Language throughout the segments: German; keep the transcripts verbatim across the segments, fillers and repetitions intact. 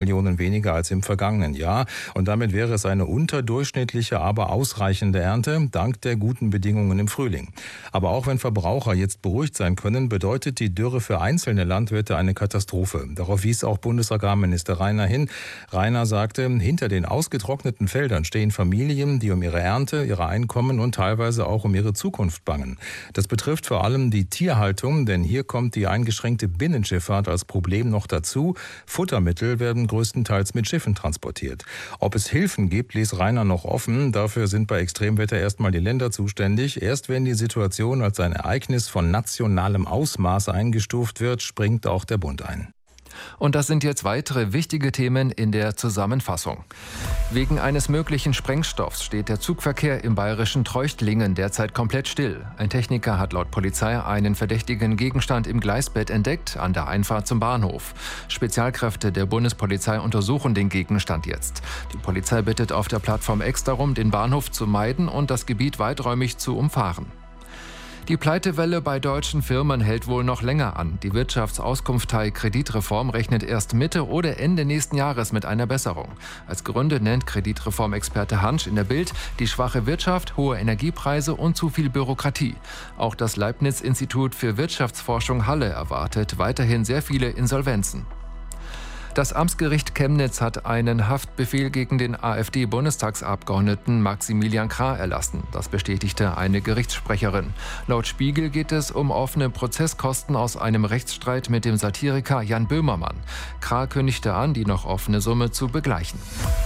Millionen weniger als im vergangenen Jahr. Und damit wäre es eine unterdurchschnittliche, aber ausreichende Ernte, dank der guten Bedingungen im Frühling. Aber auch wenn Verbraucher jetzt beruhigt sein können, bedeutet die Dürre für einzelne Landwirte eine Katastrophe. Darauf wies auch Bundesagrarminister Rainer hin. Rainer sagte, hinter den ausgetrockneten Feldern stehen Familien, die um ihre Ernte, ihre Einkommen und teilweise auch um ihre Zukunft bangen. Das betrifft vor allem die Tierhaltung, denn hier kommt die eingeschränkte Binnenschifffahrt als Problem noch dazu. Futtermittel werden größtenteils mit Schiffen transportiert. Ob es Hilfen gibt, ließ Rainer noch offen. Dafür sind bei Extremwetter erstmal die Länder zuständig. Erst wenn die Situation als ein Ereignis von nationalem Ausmaß eingestuft wird, springt auch der Bund ein. Und das sind jetzt weitere wichtige Themen in der Zusammenfassung. Wegen eines möglichen Sprengstoffs steht der Zugverkehr im bayerischen Treuchtlingen derzeit komplett still. Ein Techniker hat laut Polizei einen verdächtigen Gegenstand im Gleisbett entdeckt, an der Einfahrt zum Bahnhof. Spezialkräfte der Bundespolizei untersuchen den Gegenstand jetzt. Die Polizei bittet auf der Plattform X darum, den Bahnhof zu meiden und das Gebiet weiträumig zu umfahren. Die Pleitewelle bei deutschen Firmen hält wohl noch länger an. Die Wirtschaftsauskunftei Kreditreform rechnet erst Mitte oder Ende nächsten Jahres mit einer Besserung. Als Gründe nennt Kreditreformexperte Hansch in der Bild die schwache Wirtschaft, hohe Energiepreise und zu viel Bürokratie. Auch das Leibniz-Institut für Wirtschaftsforschung Halle erwartet weiterhin sehr viele Insolvenzen. Das Amtsgericht Chemnitz hat einen Haftbefehl gegen den AfD-Bundestagsabgeordneten Maximilian Krah erlassen. Das bestätigte eine Gerichtssprecherin. Laut Spiegel geht es um offene Prozesskosten aus einem Rechtsstreit mit dem Satiriker Jan Böhmermann. Krah kündigte an, die noch offene Summe zu begleichen.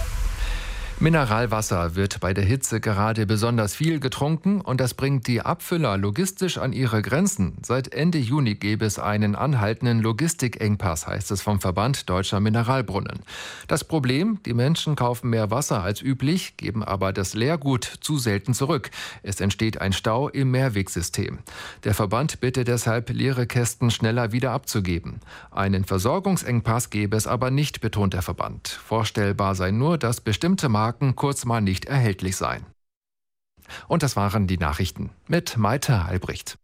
Mineralwasser wird bei der Hitze gerade besonders viel getrunken und das bringt die Abfüller logistisch an ihre Grenzen. Seit Ende Juni gäbe es einen anhaltenden Logistikengpass, heißt es vom Verband Deutscher Mineralbrunnen. Das Problem, die Menschen kaufen mehr Wasser als üblich, geben aber das Leergut zu selten zurück. Es entsteht ein Stau im Mehrwegsystem. Der Verband bittet deshalb, leere Kästen schneller wieder abzugeben. Einen Versorgungsengpass gäbe es aber nicht, betont der Verband. Vorstellbar sei nur, dass bestimmte Marken kurz mal nicht erhältlich seien. Und das waren die Nachrichten mit Maite Albrecht.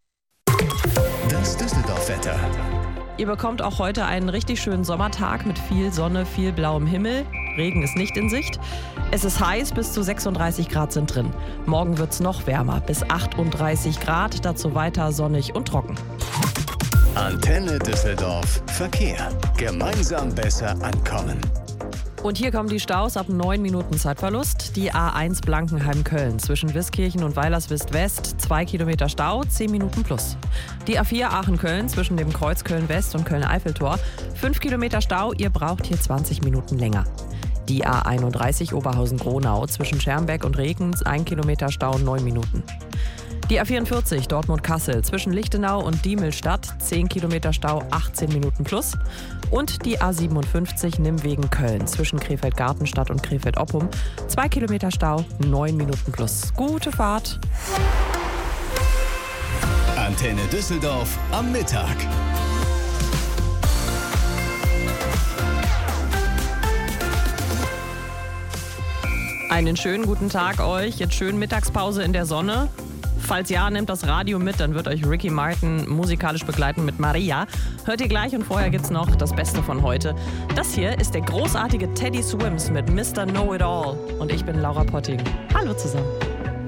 Das Düsseldorf-Wetter. Ihr bekommt auch heute einen richtig schönen Sommertag mit viel Sonne, viel blauem Himmel. Regen ist nicht in Sicht. Es ist heiß, bis zu sechsunddreißig Grad sind drin. Morgen wird es noch wärmer, bis achtunddreißig Grad, dazu weiter sonnig und trocken. Antenne Düsseldorf. Verkehr. Gemeinsam besser ankommen. Und hier kommen die Staus ab neun Minuten Zeitverlust. Die A eins Blankenheim-Köln zwischen Wiskirchen und Weilerswist-West, zwei Kilometer Stau, zehn Minuten plus. Die A vier Aachen-Köln zwischen dem Kreuz Köln-West und Köln-Eiffeltor, fünf Kilometer Stau, ihr braucht hier zwanzig Minuten länger. Die A einunddreißig Oberhausen-Gronau zwischen Schermbeck und Regens, ein Kilometer Stau, neun Minuten. Die A vierundvierzig Dortmund-Kassel zwischen Lichtenau und Diemelstadt, zehn Kilometer Stau, achtzehn Minuten plus. Und die A siebenundfünfzig Nimwegen-Köln zwischen Krefeld-Gartenstadt und Krefeld-Oppum, zwei Kilometer Stau, neun Minuten plus. Gute Fahrt! Antenne Düsseldorf am Mittag. Einen schönen guten Tag euch. Jetzt schön Mittagspause in der Sonne. Falls ja, nehmt das Radio mit, dann wird euch Ricky Martin musikalisch begleiten mit Maria. Hört ihr gleich und vorher gibt's noch das Beste von heute. Das hier ist der großartige Teddy Swims mit Mister Know-It-All. Und ich bin Laura Potting. Hallo zusammen.